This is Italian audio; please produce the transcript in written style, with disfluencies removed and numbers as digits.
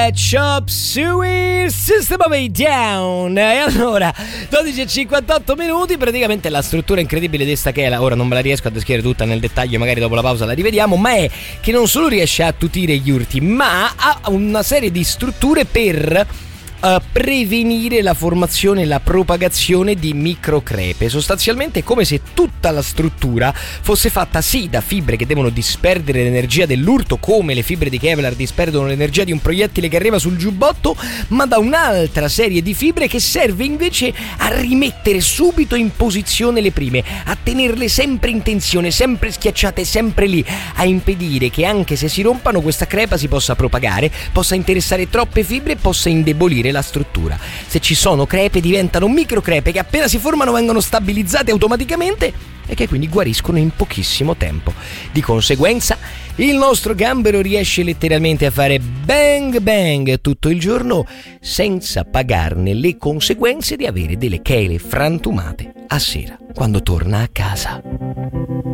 Chop Suey System of a Down. E allora 12:58 minuti. Praticamente la struttura incredibile di sta chela, ora non me la riesco a descrivere tutta nel dettaglio, magari dopo la pausa la rivediamo, ma è che non solo riesce a attutire gli urti, ma ha una serie di strutture per prevenire la formazione e la propagazione di microcrepe. Sostanzialmente è come se tutta la struttura fosse fatta sì da fibre che devono disperdere l'energia dell'urto, come le fibre di Kevlar disperdono l'energia di un proiettile che arriva sul giubbotto, ma da un'altra serie di fibre che serve invece a rimettere subito in posizione le prime, a tenerle sempre in tensione, sempre schiacciate, sempre lì, a impedire che anche se si rompano questa crepa si possa propagare, possa interessare troppe fibre e possa indebolire la struttura. Se ci sono crepe diventano microcrepe che appena si formano vengono stabilizzate automaticamente e che quindi guariscono in pochissimo tempo. Di conseguenza il nostro gambero riesce letteralmente a fare bang bang tutto il giorno senza pagarne le conseguenze di avere delle chele frantumate a sera quando torna a casa.